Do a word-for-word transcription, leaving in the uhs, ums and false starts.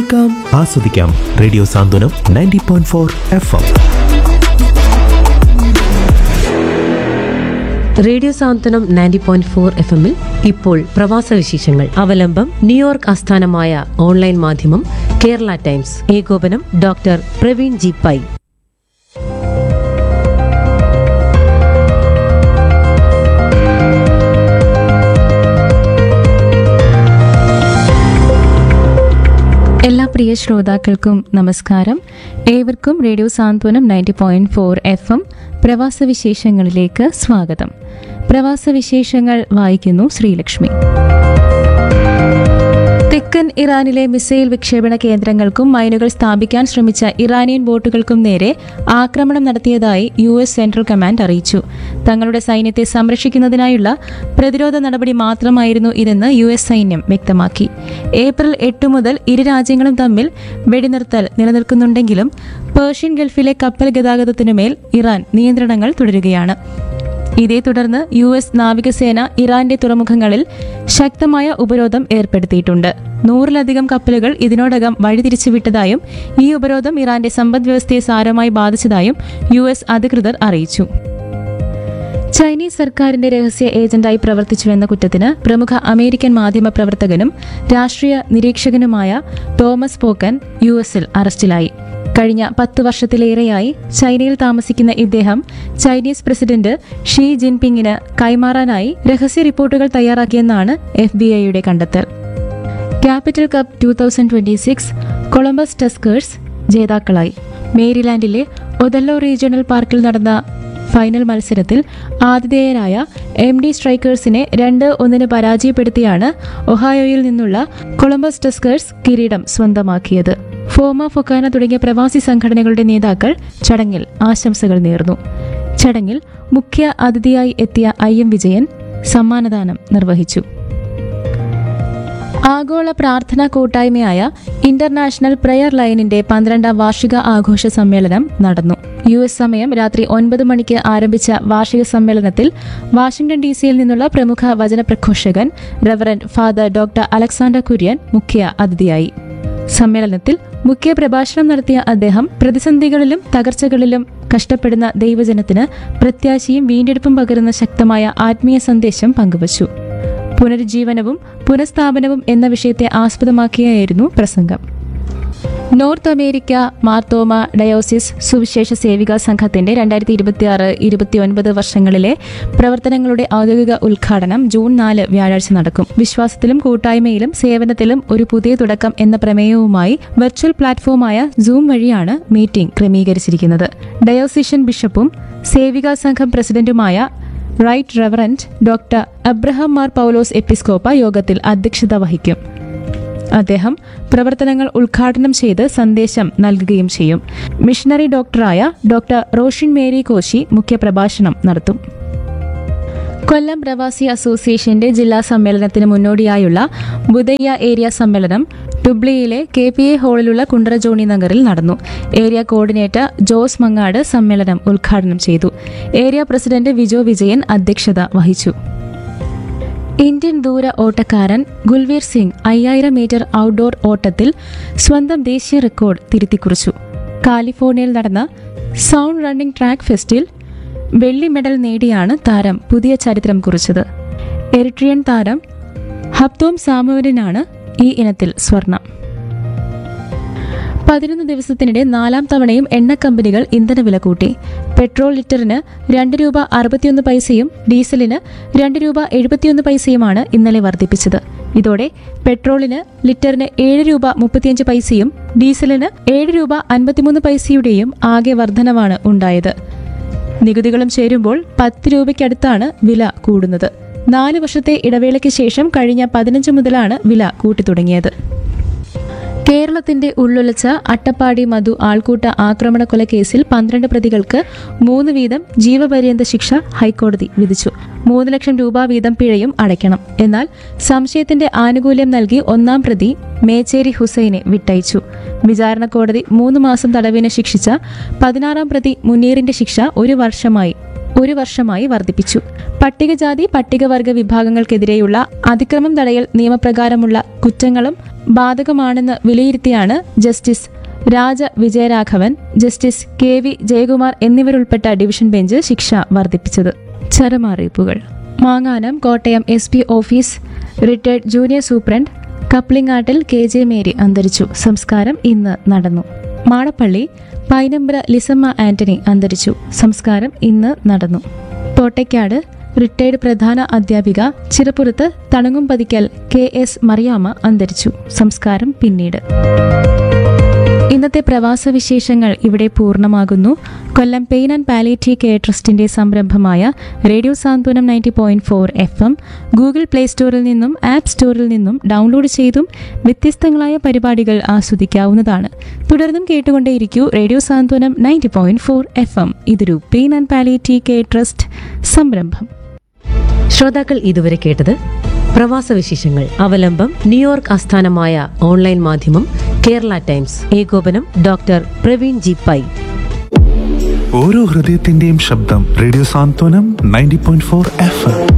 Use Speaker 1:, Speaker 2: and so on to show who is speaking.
Speaker 1: കേൾക്കാം, ആസ്വദിക്കാം. റേഡിയോ സാന്ത്വനം ninety point four F M.
Speaker 2: Radio സാന്ത്വനം ninety point four F എമ്മിൽ ഇപ്പോൾ പ്രവാസ വിശേഷങ്ങൾ. അവലംബം ന്യൂയോർക്ക് ആസ്ഥാനമായ ഓൺലൈൻ മാധ്യമം കേരള ടൈംസ്. ഏകോപനം ഡോക്ടർ പ്രവീൺ ജി പൈ.
Speaker 3: എല്ലാ പ്രിയ ശ്രോതാക്കൾക്കും നമസ്കാരം. ഏവർക്കും റേഡിയോ സാന്ത്വനം ninety point four F M പ്രവാസ വിശേഷങ്ങളിലേക്ക് സ്വാഗതം. പ്രവാസ വിശേഷങ്ങൾ വായിക്കുന്നു ശ്രീലക്ഷ്മി. തെക്കൻ ഇറാനിലെ മിസൈൽ വിക്ഷേപണ കേന്ദ്രങ്ങൾക്കും മൈനുകൾ സ്ഥാപിക്കാൻ ശ്രമിച്ച ഇറാനിയൻ ബോട്ടുകൾക്കും നേരെ ആക്രമണം നടത്തിയതായി യു എസ് സെൻട്രൽ കമാൻഡ് അറിയിച്ചു. തങ്ങളുടെ സൈന്യത്തെ സംരക്ഷിക്കുന്നതിനായുള്ള പ്രതിരോധ നടപടി മാത്രമായിരുന്നു ഇതെന്ന് യു എസ് സൈന്യം വ്യക്തമാക്കി. ഏപ്രിൽ എട്ട് മുതൽ ഇരു രാജ്യങ്ങളും തമ്മിൽ വെടിനിർത്തൽ നിലനിൽക്കുന്നുണ്ടെങ്കിലും പേർഷ്യൻ ഗൾഫിലെ കപ്പൽ ഗതാഗതത്തിനുമേൽ ഇറാൻ നിയന്ത്രണങ്ങൾ തുടരുകയാണ്. ഇതേ തുടർന്ന് യു എസ് നാവികസേന ഇറാന്റെ തുറമുഖങ്ങളിൽ ശക്തമായ ഉപരോധം ഏർപ്പെടുത്തിയിട്ടുണ്ട്. നൂറിലധികം കപ്പലുകൾ ഇതിനോടകം വഴിതിരിച്ചുവിട്ടതായും ഈ ഉപരോധം ഇറാന്റെ സമ്പദ് വ്യവസ്ഥയെ സാരമായി ബാധിച്ചതായും യു എസ് അധികൃതർ അറിയിച്ചു. ചൈനീസ് സർക്കാരിന്റെ രഹസ്യ ഏജന്റായി പ്രവർത്തിച്ചുവെന്ന കുറ്റത്തിന് പ്രമുഖ അമേരിക്കൻ മാധ്യമ പ്രവർത്തകനും രാഷ്ട്രീയ നിരീക്ഷകനുമായ തോമസ് പോക്കൻ യു എസിൽ അറസ്റ്റിലായി. കഴിഞ്ഞ പത്ത് വർഷത്തിലേറെയായി ചൈനയിൽ താമസിക്കുന്ന ഇദ്ദേഹം ചൈനീസ് പ്രസിഡന്റ് ഷീ ജിൻപിങ്ങിന് കൈമാറാനായി രഹസ്യ റിപ്പോർട്ടുകൾ തയ്യാറാക്കിയെന്നാണ് എഫ് ബി ഐയുടെ കണ്ടെത്തൽ. Capital cup two thousand twenty six Columbus Tuskers ജേതാക്കളായി. മേരിലാൻഡിലെ ഒതല്ലോ റീജിയണൽ പാർക്കിൽ നടന്ന ഫൈനൽ മത്സരത്തിൽ ആതിഥേയരായ എം ഡി സ്ട്രൈക്കേഴ്സിനെ രണ്ട് ഒന്നിന് പരാജയപ്പെടുത്തിയാണ് ഒഹായോയിൽ നിന്നുള്ള കൊളംബസ് ടസ്കേഴ്സ് കിരീടം സ്വന്തമാക്കിയത്. ഫോമ ഫൊക്കാന തുടങ്ങിയ പ്രവാസി സംഘടനകളുടെ നേതാക്കൾ ചടങ്ങിൽ ആശംസകൾ നേർന്നു. ചടങ്ങിൽ മുഖ്യ അതിഥിയായി എത്തിയ ഐ എം വിജയൻ സമ്മാനദാനം നിർവഹിച്ചു. ആഗോള പ്രാർത്ഥനാ കൂട്ടായ്മയായ ഇന്റർനാഷണൽ പ്രയർ ലൈനിന്റെ പന്ത്രണ്ടാം വാർഷിക ആഘോഷ സമ്മേളനം നടന്നു. യു എസ് സമയം രാത്രി ഒൻപത് മണിക്ക് ആരംഭിച്ച വാർഷിക സമ്മേളനത്തിൽ വാഷിംഗ്ടൺ ഡി സിയിൽ നിന്നുള്ള പ്രമുഖ വചന പ്രഘോഷകൻ reverend father doctor Alexander Kurian മുഖ്യ അതിഥിയായി. സമ്മേളനത്തിൽ മുഖ്യ പ്രഭാഷണം നടത്തിയ അദ്ദേഹം പ്രതിസന്ധികളിലും തകർച്ചകളിലും കഷ്ടപ്പെടുന്ന ദൈവജനത്തിന് പ്രത്യാശയും വീണ്ടെടുപ്പും പകരുന്ന ശക്തമായ ആത്മീയ സന്ദേശം പങ്കുവച്ചു. പുനരുജ്ജീവനവും പുനഃസ്ഥാപനവും എന്ന വിഷയത്തെ ആസ്പദമാക്കിയായിരുന്നു പ്രസംഗം. നോർത്ത് അമേരിക്ക മാർത്തോമ ഡയോസിസ് സുവിശേഷ സേവികാ സംഘത്തിന്റെ രണ്ടായിരത്തി ഇരുപത്തിയാറ് ഇരുപത്തിയൊൻപത് വർഷങ്ങളിലെ പ്രവർത്തനങ്ങളുടെ ഔദ്യോഗിക ഉദ്ഘാടനം ജൂൺ നാല് വ്യാഴാഴ്ച നടക്കും. വിശ്വാസത്തിലും കൂട്ടായ്മയിലും സേവനത്തിലും ഒരു പുതിയ തുടക്കം എന്ന പ്രമേയവുമായി വെർച്വൽ പ്ലാറ്റ്ഫോമായ സൂം വഴിയാണ് മീറ്റിംഗ് ക്രമീകരിച്ചിരിക്കുന്നത്. ഡയോസിഷൻ ബിഷപ്പും സേവികാ സംഘം പ്രസിഡന്റുമായ right reverend doctor Abraham Mar പൗലോസ് എപ്പിസ്കോപ്പ യോഗത്തിൽ അധ്യക്ഷത വഹിക്കും. അദ്ദേഹം പ്രവർത്തനങ്ങൾ ഉദ്ഘാടനം ചെയ്ത് സന്ദേശം നൽകുകയും ചെയ്യും. Missionary ഡോക്ടറായ doctor Roshin Mary Koshy മുഖ്യപ്രഭാഷണം നടത്തും. കൊല്ലം പ്രവാസി അസോസിയേഷന്റെ ജില്ലാ സമ്മേളനത്തിന് മുന്നോടിയായുള്ള ബുദയ്യ ഏരിയ സമ്മേളനം ഡുബ്ലിയിലെ കെ പി എ ഹാളിലുള്ള കുണ്ട്രജോണി നഗറിൽ നടന്നു. ഏരിയ കോർഡിനേറ്റർ ജോസ് മങ്ങാട് സമ്മേളനം ഉദ്ഘാടനം ചെയ്തു. ഏരിയ പ്രസിഡന്റ് വിജോ വിജയൻ അധ്യക്ഷത വഹിച്ചു. ഇന്ത്യൻ ദൂര ഓട്ടക്കാരൻ ഗുൽവീർ സിംഗ് അയ്യായിരം മീറ്റർ ഔട്ട്ഡോർ ഓട്ടത്തിൽ സ്വന്തം ദേശീയ റെക്കോർഡ് തിരുത്തിക്കുറിച്ചു. കാലിഫോർണിയയിൽ നടന്ന സൗണ്ട് റണ്ണിംഗ് ട്രാക്ക് ഫെസ്റ്റിൽ വെള്ളി മെഡൽ നേടിയാണ് താരം പുതിയ ചരിത്രം കുറിച്ചത്. എറിട്രിയൻ താരം ഹബ്തോം സാമുവലിനാണ് ഈ ഇനത്തിൽ സ്വർണം. പതിനൊന്ന് ദിവസത്തിനിടെ നാലാം തവണയും എണ്ണ കമ്പനികൾ ഇന്ധനവില കൂട്ടി. പെട്രോൾ ലിറ്ററിന് രണ്ട് രൂപ അറുപത്തിയൊന്ന് പൈസയും ഡീസലിന് രണ്ട് രൂപ എഴുപത്തിയൊന്ന് പൈസയുമാണ് ഇന്നലെ വർദ്ധിപ്പിച്ചത്. ഇതോടെ പെട്രോളിന് ലിറ്ററിന് ഏഴ് രൂപ മുപ്പത്തിയഞ്ച് പൈസയും ഡീസലിന് ഏഴ് രൂപ അൻപത്തിമൂന്ന് പൈസയുടെയും ആകെ വർധനവാണ് ഉണ്ടായത്. നികുതികളും ചേരുമ്പോൾ പത്ത് രൂപയ്ക്കടുത്താണ് വില കൂടുന്നത്. നാല് വർഷത്തെ ഇടവേളയ്ക്ക് ശേഷം കഴിഞ്ഞ പതിനഞ്ച് മുതലാണ് വില കൂട്ടിത്തുടങ്ങിയത്. കേരളത്തിന്റെ ഉള്ളുലച്ച അട്ടപ്പാടി മധു ആൾക്കൂട്ട ആക്രമണക്കൊല കേസിൽ പന്ത്രണ്ട് പ്രതികൾക്ക് മൂന്ന് വീതം ജീവപര്യന്ത ശിക്ഷ ഹൈക്കോടതി വിധിച്ചു. മൂന്ന് ലക്ഷം രൂപ വീതം പിഴയും അടയ്ക്കണം. എന്നാൽ സംശയത്തിന്റെ ആനുകൂല്യം നൽകി ഒന്നാം പ്രതി മേച്ചേരി ഹുസൈനെ വിട്ടയച്ചു. വിചാരണ കോടതി മൂന്ന് മാസം തടവിന് ശിക്ഷിച്ച പതിനാറാം പ്രതി മുനീറിന്റെ ശിക്ഷ ഒരു വർഷമായി ഒരു വർഷമായി വർദ്ധിപ്പിച്ചു. പട്ടികജാതി പട്ടികവർഗ വിഭാഗങ്ങൾക്കെതിരെയുള്ള അതിക്രമം തടയൽ നിയമപ്രകാരമുള്ള കുറ്റങ്ങളും ബാധകമാണെന്ന് വിലയിരുത്തിയാണ് ജസ്റ്റിസ് രാജ Vijayaraghavan, justice K V Jayakumar എന്നിവരുൾപ്പെട്ട division bench ശിക്ഷ വർദ്ധിപ്പിച്ചത്. ചരമറിയിപ്പുകൾ. മാങ്ങാനം Kottayam S P office retired junior superintendent കപ്ലിങ്ങാട്ടിൽ K J Mary അന്തരിച്ചു. സംസ്കാരം ഇന്ന് നടന്നു. മാടപ്പള്ളി പൈനമ്പ്ര ലിസമ്മ ആന്റണി അന്തരിച്ചു. സംസ്കാരം ഇന്ന് നടന്നു. തോട്ടയ്ക്കാട് റിട്ടയർഡ് പ്രധാന അധ്യാപിക ചിറപ്പുറത്ത് തണങ്ങുംപതിക്കൽ കെ എസ് മറിയാമ്മ അന്തരിച്ചു. സംസ്കാരം പിന്നീട്. ഇന്നത്തെ പ്രവാസ വിശേഷങ്ങൾ ഇവിടെ പൂർണ്ണമാകുന്നു. കൊല്ലം പെയിൻ ആൻഡ് പാലിയേറ്റീവ് കെയർ ട്രസ്റ്റിന്റെ സംരംഭമായ റേഡിയോ സാന്ത്വനം ninety point four F M Google play സ്റ്റോറിൽ നിന്നും ആപ്പ് സ്റ്റോറിൽ നിന്നും ഡൗൺലോഡ് ചെയ്തും വ്യത്യസ്തങ്ങളായ പരിപാടികൾ ആസ്വദിക്കാവുന്നതാണ്. തുടർന്നും കേട്ടുകൊണ്ടേയിരിക്കൂ റേഡിയോ സാന്ത്വനം ninety point four F M. ഇതൊരു pain and palliative care trust സംരംഭം.
Speaker 2: ശ്രോതാക്കൾ ഇതുവരെ കേട്ടത് പ്രവാസ വിശേഷങ്ങൾ. അവലംബം ന്യൂയോർക്ക് ആസ്ഥാനമായ ഓൺലൈൻ മാധ്യമം കേരള ടൈംസ്. ഏകോപനം ഡോക്ടർ പ്രവീൺ ജി പൈ.
Speaker 4: ഓരോ ഹൃദയത്തിന്റെയും ശബ്ദം റേഡിയോ സാന്ത്വനം ninety point four F M.